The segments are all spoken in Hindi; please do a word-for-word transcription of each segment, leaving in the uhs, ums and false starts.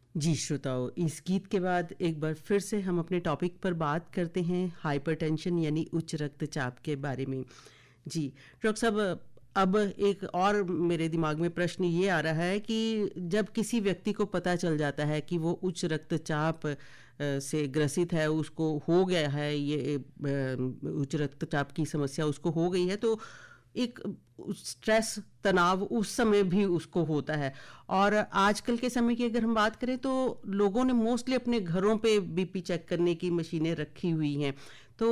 जी श्रोताओं, इस गीत के बाद एक बार फिर से हम अपने टॉपिक पर बात करते हैं हाइपरटेंशन यानी उच्च रक्तचाप के बारे में। जी डॉक्टर साहब, अब एक और मेरे दिमाग में प्रश्न ये आ रहा है कि जब किसी व्यक्ति को पता चल जाता है कि वो उच्च रक्तचाप से ग्रसित है, उसको हो गया है, ये उच्च रक्तचाप की समस्या उसको हो गई है, तो एक स्ट्रेस तनाव उस समय भी उसको होता है। और आजकल के समय की अगर हम बात करें तो लोगों ने मोस्टली अपने घरों पे बीपी चेक करने की मशीनें रखी हुई हैं, तो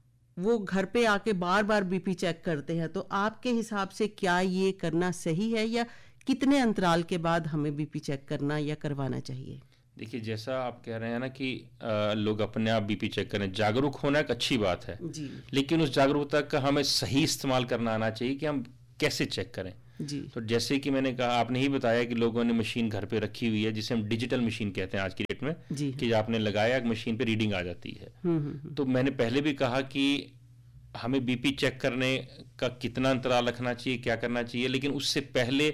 वो घर पे आके बार बार बीपी चेक करते हैं। तो आपके हिसाब से क्या ये करना सही है, या कितने अंतराल के बाद हमें बीपी चेक करना या करवाना चाहिए? देखिए, जैसा आप कह रहे हैं ना कि आ, लोग अपने आप बीपी चेक करें, जागरूक होना एक अच्छी बात है जी। लेकिन उस जागरूकता का हमें सही इस्तेमाल करना आना चाहिए कि हम कैसे चेक करें। जी। तो जैसे कि मैंने कहा, आपने ही बताया कि लोगों ने मशीन घर पे रखी हुई है जिसे हम डिजिटल मशीन कहते हैं आज की डेट में, जी। कि आपने लगाया मशीन पे रीडिंग आ जाती है। तो मैंने पहले भी कहा कि हमें बीपी चेक करने का कितना अंतराल रखना चाहिए, क्या करना चाहिए, लेकिन उससे पहले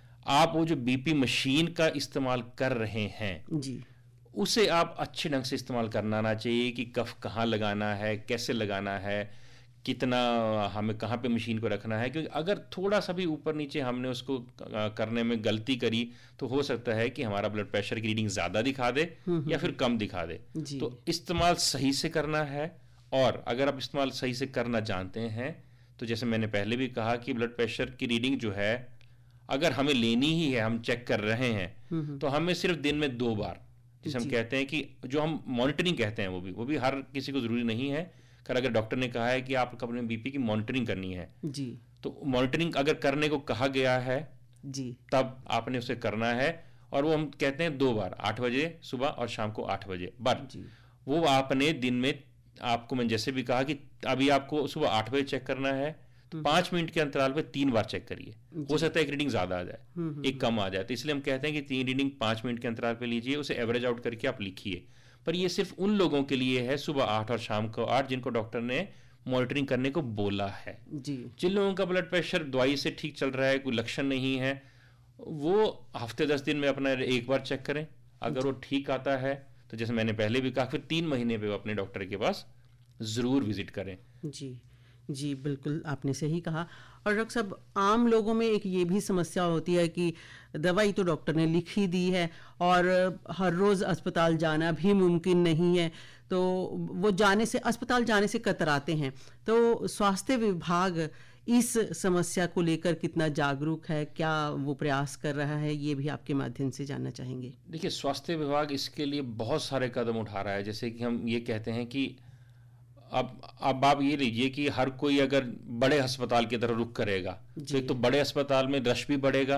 आप वो जो बीपी मशीन का इस्तेमाल कर रहे हैं जी, उसे आप अच्छे ढंग से इस्तेमाल करना आना चाहिए कि कफ कहाँ लगाना है, कैसे लगाना है, कितना हमें कहाँ पे मशीन को रखना है। क्योंकि अगर थोड़ा सा भी ऊपर नीचे हमने उसको करने में गलती करी तो हो सकता है कि हमारा ब्लड प्रेशर की रीडिंग ज़्यादा दिखा दे या फिर कम दिखा दे। तो इस्तेमाल सही से करना है, और अगर आप इस्तेमाल सही से करना जानते हैं तो जैसे मैंने पहले भी कहा कि ब्लड प्रेशर की रीडिंग जो है अगर हमें लेनी ही है, हम चेक कर रहे हैं, तो हमें सिर्फ दिन में दो बार, जिसे हम कहते हैं कि जो हम मॉनिटरिंग कहते हैं, वो भी वो भी हर किसी को ज़रूरी नहीं है। कर अगर डॉक्टर ने कहा है कि आपको अपने बीपी की मॉनिटरिंग करनी है जी, तो मॉनिटरिंग अगर करने को कहा गया है जी, तब आपने उसे करना है। और वो हम कहते हैं दो बार, आठ बजे सुबह और शाम को आठ बजे बार। वो आपने दिन में, आपको मैंने जैसे भी कहा कि अभी आपको सुबह आठ बजे चेक करना है, तो पांच मिनट के अंतराल पे तीन बार चेक करिए। हो सकता है एक रीडिंग ज्यादा आ जाए, एक कम आ जाए, तो इसलिए हम कहते हैं कि तीन रीडिंग पांच मिनट के अंतराल पे लीजिए, उसे एवरेज आउट करके आप लिखिए। पर ये सिर्फ उन लोगों के लिए है सुबह आठ और शाम को आठ जिनको डॉक्टर ने मॉनिटरिंग करने को बोला है। जी। जिन लोगों का ब्लड प्रेशर दवाई से ठीक चल रहा है, कोई लक्षण नहीं है, वो हफ्ते दस दिन में अपना एक बार चेक करें। अगर वो ठीक आता है तो जैसे मैंने पहले भी कहा, फिर तीन महीने पे वो अपने डॉक्टर के पास जरूर विजिट करें। जी जी, बिल्कुल आपने सही कहा। और डॉक्टर साहब, आम लोगों में एक ये भी समस्या होती है कि दवाई तो डॉक्टर ने लिख ही दी है और हर रोज़ अस्पताल जाना भी मुमकिन नहीं है, तो वो जाने से, अस्पताल जाने से कतराते हैं। तो स्वास्थ्य विभाग इस समस्या को लेकर कितना जागरूक है, क्या वो प्रयास कर रहा है, ये भी आपके माध्यम से जानना चाहेंगे। देखिए, स्वास्थ्य विभाग इसके लिए बहुत सारे कदम उठा रहा है। जैसे कि हम ये कहते हैं कि अब अब आप ये लीजिए कि हर कोई अगर बड़े अस्पताल की तरफ रुख करेगा तो एक तो बड़े अस्पताल में रश भी बढ़ेगा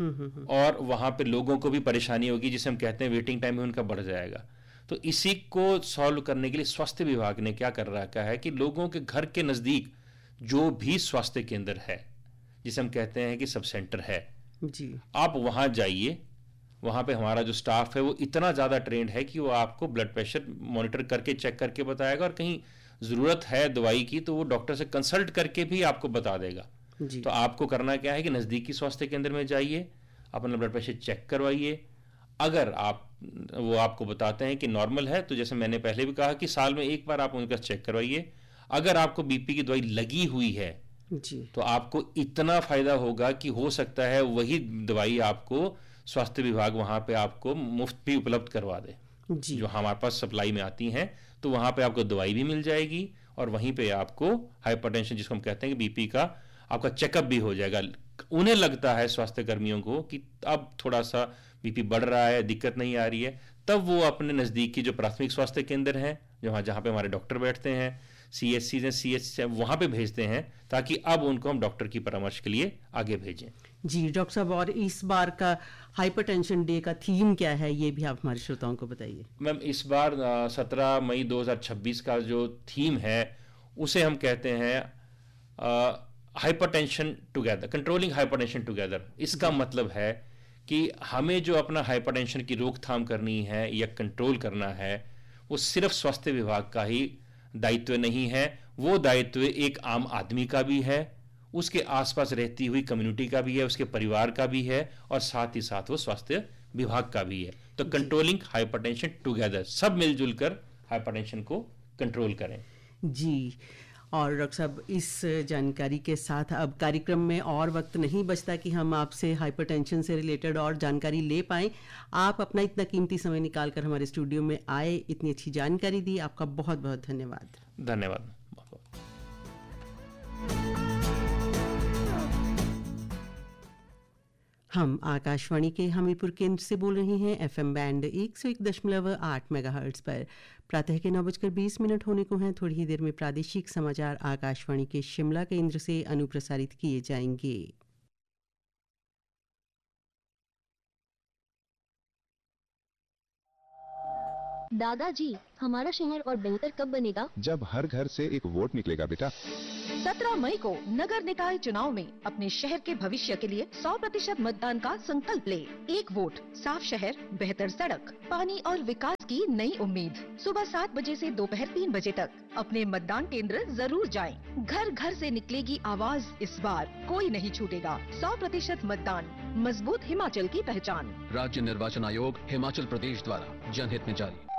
और वहां पे लोगों को भी परेशानी होगी, जिसे हम कहते हैं वेटिंग टाइम उनका बढ़ जाएगा। तो इसी को सॉल्व करने के लिए स्वास्थ्य विभाग ने क्या कर रखा है कि लोगों के घर के नजदीक जो भी स्वास्थ्य केंद्र है, जिसे हम कहते हैं कि सब सेंटर है, जी, आप वहां जाइए। वहां पे हमारा जो स्टाफ है वो इतना ज्यादा ट्रेंड है कि वो आपको ब्लड प्रेशर मॉनिटर करके चेक करके बताएगा, और कहीं जरूरत है दवाई की तो वो डॉक्टर से कंसल्ट करके भी आपको बता देगा। तो आपको करना क्या है कि नजदीकी स्वास्थ्य केंद्र में जाइए, अपना ब्लड प्रेशर चेक करवाइए। अगर आप वो आपको बताते हैं कि नॉर्मल है, तो जैसे मैंने पहले भी कहा कि साल में एक बार आप उनका चेक करवाइए। अगर आपको बीपी की दवाई लगी हुई है जी, तो आपको इतना फायदा होगा कि हो सकता है वही दवाई आपको स्वास्थ्य विभाग वहां पे आपको मुफ्त भी उपलब्ध करवा दे। जी, जो हमारे पास सप्लाई में आती हैं, तो वहां पे आपको दवाई भी मिल जाएगी और वहीं पे आपको हाइपरटेंशन, जिसको हम कहते हैं कि बीपी का, आपका चेकअप भी हो जाएगा। उन्हें लगता है स्वास्थ्य कर्मियों को कि अब थोड़ा सा बीपी बढ़ रहा है, दिक्कत नहीं आ रही है, तब वो अपने नजदीक की जो प्राथमिक स्वास्थ्य केंद्र हैं, जहाँ जहाँ पे हमारे डॉक्टर बैठते हैं, सी एस सी हैं, सी एच वहां पे भेजते हैं, ताकि अब उनको हम डॉक्टर की परामर्श के लिए आगे भेजें। जी डॉक्टर साहब, और इस बार का हाइपरटेंशन डे का थीम क्या है, ये भी आप हमारे श्रोताओं को बताइए। मैम, इस बार सत्रह मई दो हज़ार छब्बीस का जो थीम है उसे हम कहते हैं hypertension together, controlling hypertension together. इसका मतलब है कि हमें जो अपना हाइपरटेंशन की रोकथाम करनी है या कंट्रोल करना है, वो सिर्फ स्वास्थ्य विभाग का ही दायित्व नहीं है, वो दायित्व एक आम आदमी का भी है, उसके आसपास रहती हुई कम्युनिटी का भी है, उसके परिवार का भी है, और साथ ही साथ वो स्वास्थ्य विभाग का भी है। तो कंट्रोलिंग हाइपरटेंशन टुगेदर, सब मिलजुल कर हाइपरटेंशन को कंट्रोल करें। जी, और डॉक्टर साहब इस जानकारी के साथ अब कार्यक्रम में और वक्त नहीं बचता कि हम आपसे हाइपरटेंशन से रिलेटेड और जानकारी ले पाएँ। आप अपना इतना कीमती समय निकाल कर हमारे स्टूडियो में आए, इतनी अच्छी जानकारी दी, आपका बहुत बहुत धन्यवाद। धन्यवाद। हम आकाशवाणी के हमीरपुर केंद्र से बोल रहे हैं, एफएम बैंड एक सौ एक दशमलव आठ मेगाहर्ट्ज पर। प्रातः के नौ बजकर बीस मिनट होने को हैं। थोड़ी ही देर में प्रादेशिक समाचार आकाशवाणी के शिमला केंद्र से अनुप्रसारित किए जाएंगे। दादाजी, हमारा शहर और बेहतर कब बनेगा? जब हर घर से एक वोट निकलेगा बेटा। सत्रह मई को नगर निकाय चुनाव में अपने शहर के भविष्य के लिए सौ प्रतिशत मतदान का संकल्प ले। एक वोट, साफ शहर, बेहतर सड़क, पानी और विकास की नई उम्मीद। सुबह सात बजे से दोपहर तीन बजे तक अपने मतदान केंद्र जरूर जाएं। घर घर से निकलेगी आवाज, इस बार कोई नहीं छूटेगा। सौ प्रतिशत मतदान, मजबूत हिमाचल की पहचान। राज्य निर्वाचन आयोग हिमाचल प्रदेश द्वारा जनहित में जारी।